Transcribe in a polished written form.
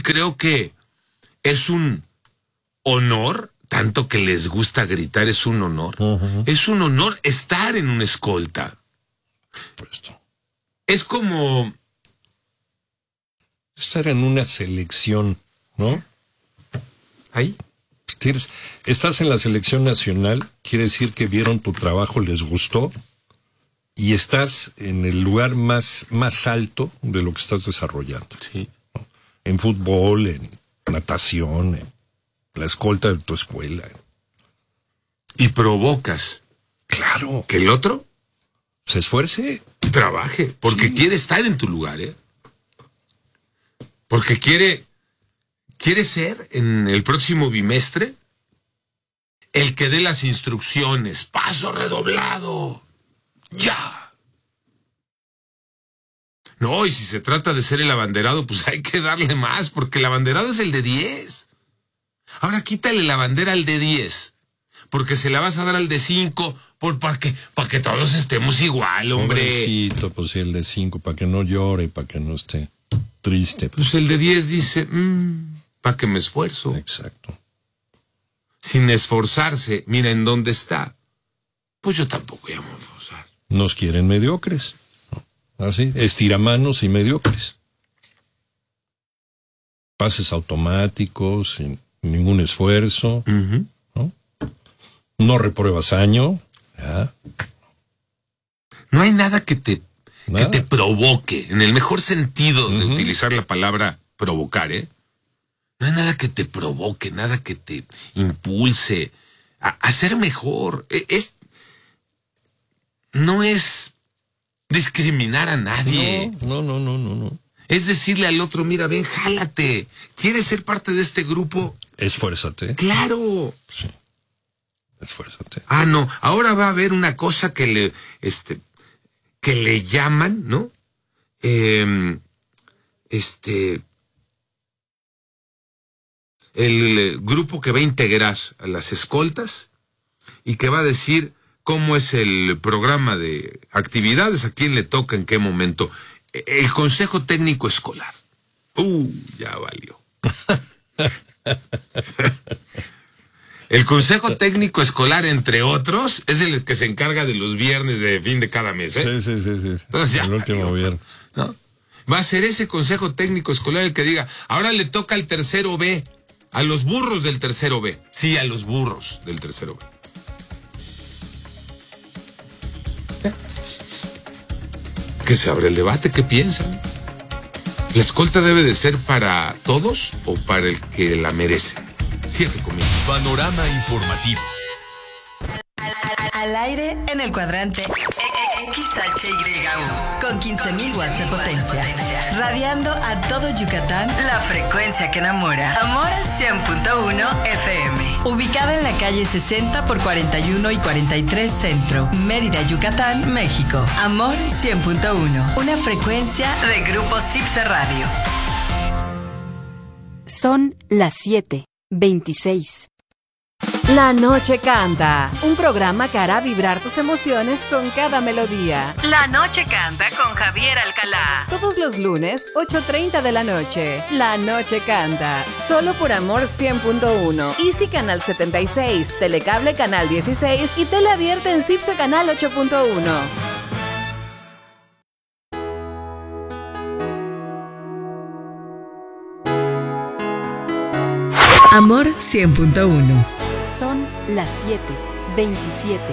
creo que es un honor, tanto que les gusta gritar, es un honor. Uh-huh. Es un honor estar en una escolta. Supuesto. Es como estar en una selección, ¿no? ahí. Estás en la selección nacional, quiere decir que vieron tu trabajo, les gustó, y estás en el lugar más alto de lo que estás desarrollando. Sí. ¿No? En fútbol, en natación, en la escolta de tu escuela. Y provocas. Claro. Que el otro se esfuerce. Trabaje, porque quiere estar en tu lugar, ¿eh? Porque quiere ser en el próximo bimestre el que dé las instrucciones. Paso redoblado. Ya. No, y si se trata de ser el abanderado, pues hay que darle más, porque el abanderado es el de 10. Ahora quítale la bandera al de 10, porque se la vas a dar al de 5, para que todos estemos igual, hombre. Pobrecito, pues sí, el de 5, para que no llore, para que no esté triste. Pues el de 10 dice, para que me esfuerzo. Exacto. Sin esforzarse, mira en dónde está. Pues yo tampoco voy a esforzar. Nos quieren mediocres. Así, estiramanos y mediocres. Pases automáticos, sin ningún esfuerzo. Uh-huh. No repruebas año. ¿Ya? No hay nada que te provoque, en el mejor sentido de utilizar la palabra provocar, ¿eh? No hay nada que te provoque, nada que te impulse a ser mejor. No es discriminar a nadie. No. Es decirle al otro, mira, ven, jálate. ¿Quieres ser parte de este grupo? Esfuérzate. ¡Claro! Sí. Esfuérzate. Ah, no. Ahora va a haber una cosa que le llaman, ¿no? El grupo que va a integrar a las escoltas y que va a decir cómo es el programa de actividades, a quién le toca, en qué momento. El Consejo Técnico Escolar. Ya valió. El Consejo Técnico Escolar, entre otros, es el que se encarga de los viernes de fin de cada mes, ¿eh? Sí. Entonces ya, el último viernes. ¿no? Va a ser ese Consejo Técnico Escolar el que diga, ahora le toca al tercero B, a los burros del tercero B. Sí, a los burros del tercero B. Que se abre el debate, ¿qué piensan? ¿La escolta debe de ser para todos o para el que la merece? 7 conmigo. Panorama informativo. Al aire en el cuadrante XHYU con 15.000 watts de potencia, radiando a todo Yucatán, la frecuencia que enamora. Amor 100.1 FM, ubicada en la calle 60 por 41 y 43 Centro, Mérida, Yucatán, México. Amor 100.1, una frecuencia de Grupo Cipse Radio. Son las 7:26. La Noche Canta, un programa que hará vibrar tus emociones con cada melodía. La Noche Canta con Javier Alcalá. Todos los lunes, 8:30 de la noche. La Noche Canta, solo por Amor 100.1, Easy Canal 76, Telecable Canal 16 y Tele Abierta en Cipse Canal 8.1. Amor 100.1. Son las 7:27.